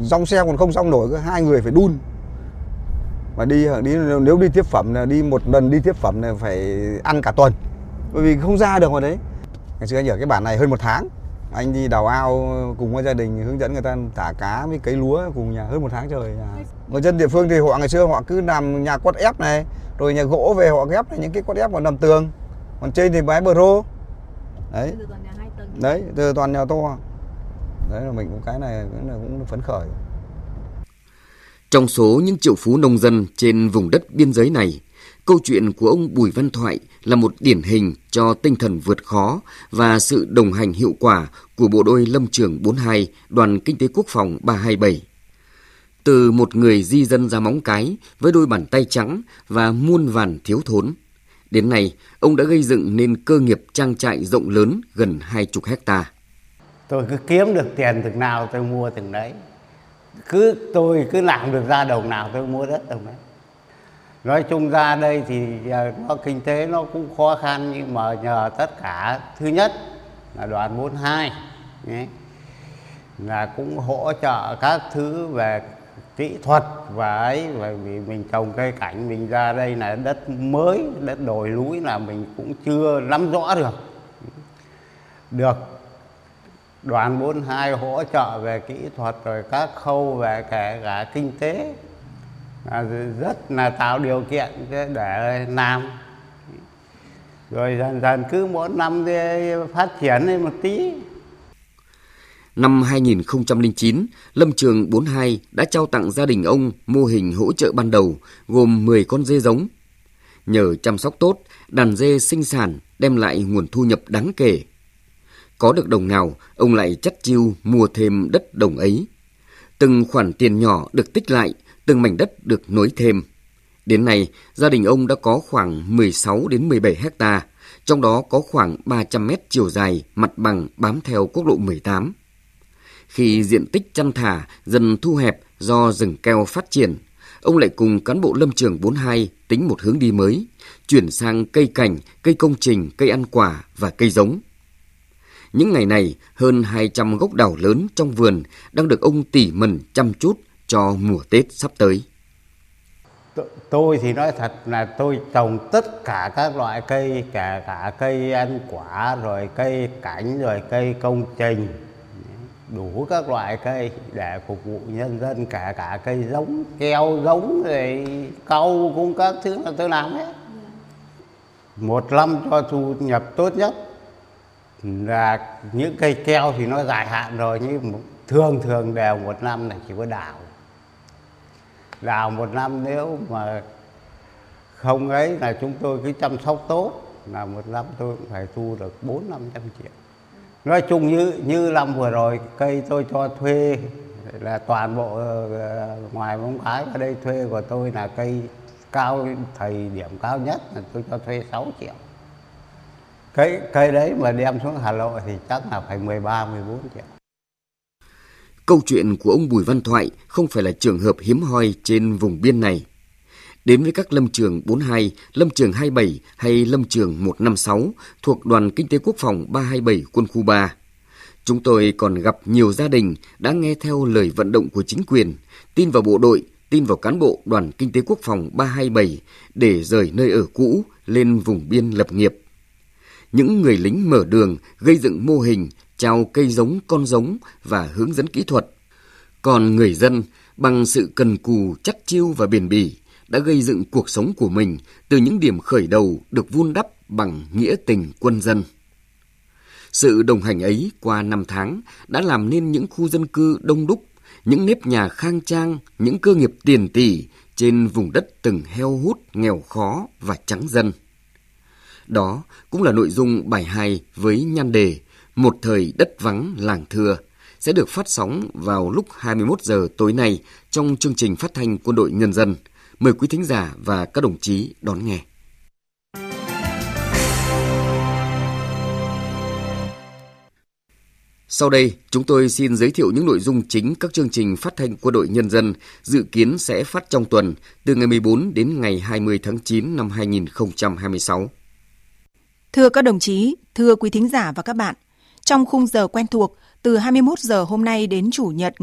Dòng xe còn không xong nổi, có 2 người phải đun. Mà nếu đi tiếp phẩm là đi một lần đi tiếp phẩm là phải ăn cả tuần. Bởi vì không ra được ngoài đấy. Ngày xưa anh ở cái bản này hơn 1 tháng. Anh đi đào ao cùng với gia đình hướng dẫn người ta thả cá với cấy lúa cùng nhà hơn 1 tháng trời. Người dân địa phương thì họ ngày xưa họ cứ làm nhà quất ép này, rồi nhà gỗ về họ ghép những cái quất ép vào nằm tường. Còn trên thì mái bờ rô. Đấy. Đấy, từ toàn nhà to. Đấy là mình cũng cái này cũng phấn khởi. Trong số những triệu phú nông dân trên vùng đất biên giới này, câu chuyện của ông Bùi Văn Thoại là một điển hình cho tinh thần vượt khó và sự đồng hành hiệu quả của bộ đội Lâm trường 42, Đoàn Kinh tế Quốc phòng 327. Từ một người di dân ra Móng Cái với đôi bàn tay trắng và muôn vàn thiếu thốn, đến nay ông đã gây dựng nên cơ nghiệp trang trại rộng lớn gần 20 hectare. Tôi cứ kiếm được tiền từng nào tôi mua từng đấy. Tôi cứ làm được ra đồng nào tôi mua đất đồng đấy. Nói chung ra đây thì kinh tế nó cũng khó khăn, nhưng mà nhờ tất cả, thứ nhất là đoàn 42 là cũng hỗ trợ các thứ về kỹ thuật và vì mình trồng cây cảnh, mình ra đây là đất mới, đất đồi núi là mình cũng chưa nắm rõ được đoàn 42 hỗ trợ về kỹ thuật, rồi các khâu về kể cả kinh tế rất là tạo điều kiện để làm. Rồi dần dần cứ mỗi năm phát triển lên một tí. Năm 2009, Lâm trường 42 đã trao tặng gia đình ông mô hình hỗ trợ ban đầu gồm 10 con dê giống. Nhờ chăm sóc tốt, đàn dê sinh sản đem lại nguồn thu nhập đáng kể. Có được đồng nào, ông lại chắt chiu mua thêm đất đồng ấy. Từng khoản tiền nhỏ được tích lại, từng mảnh đất được nối thêm. Đến nay, gia đình ông đã có khoảng 16 đến 17 hectare, trong đó có khoảng 300 mét chiều dài mặt bằng bám theo quốc lộ 18. Khi diện tích chăn thả dần thu hẹp do rừng keo phát triển, ông lại cùng cán bộ Lâm trường 42 tính một hướng đi mới, chuyển sang cây cảnh, cây công trình, cây ăn quả và cây giống. Những ngày này, hơn 200 gốc đào lớn trong vườn đang được ông tỉ mẩn chăm chút cho mùa Tết sắp tới. Tôi thì nói thật là tôi trồng tất cả các loại cây, kể cả cây ăn quả, rồi cây cảnh, rồi cây công trình, đủ các loại cây để phục vụ nhân dân, kể cả cây giống, keo giống, rồi cau cũng các thứ là tôi làm hết. Một năm cho thu nhập tốt nhất là những cây keo thì nó dài hạn rồi, nhưng thường đều một năm là chỉ có đào. Đào một năm nếu mà không ấy là chúng tôi cứ chăm sóc tốt là một năm tôi cũng phải thu được 400-500 triệu. Nói chung như năm vừa rồi cây tôi cho thuê là toàn bộ ngoài Móng Cái ở đây thuê của tôi là cây cao, thời điểm cao nhất là tôi cho thuê 6 triệu. Cây đấy mà đem xuống Hà Nội thì chắc là phải 13-14 triệu. Câu chuyện của ông Bùi Văn Thoại không phải là trường hợp hiếm hoi trên vùng biên này. Đến với các lâm trường 42, lâm trường 27 hay lâm trường 156 thuộc Đoàn Kinh tế Quốc phòng 327 Quân khu 3, chúng tôi còn gặp nhiều gia đình đã nghe theo lời vận động của chính quyền, tin vào bộ đội, tin vào cán bộ Đoàn Kinh tế Quốc phòng 327 để rời nơi ở cũ lên vùng biên lập nghiệp. Những người lính mở đường, gây dựng mô hình, trao cây giống, con giống và hướng dẫn kỹ thuật. Còn người dân, bằng sự cần cù, chắt chiu và bền bỉ, đã gây dựng cuộc sống của mình từ những điểm khởi đầu được vun đắp bằng nghĩa tình quân dân. Sự đồng hành ấy qua năm tháng đã làm nên những khu dân cư đông đúc, những nếp nhà khang trang, những cơ nghiệp tiền tỷ trên vùng đất từng heo hút, nghèo khó và trắng dân. Đó cũng là nội dung bài 2 với nhan đề Một thời đất vắng làng thưa sẽ được phát sóng vào lúc 21 giờ tối nay trong chương trình phát thanh Quân đội Nhân dân. Mời quý thính giả và các đồng chí đón nghe. Sau đây, chúng tôi xin giới thiệu những nội dung chính các chương trình phát thanh Quân đội Nhân dân dự kiến sẽ phát trong tuần từ ngày 14 đến ngày 20 tháng 9 năm 2026. Thưa các đồng chí, thưa quý thính giả và các bạn, trong khung giờ quen thuộc từ 21 giờ hôm nay đến Chủ nhật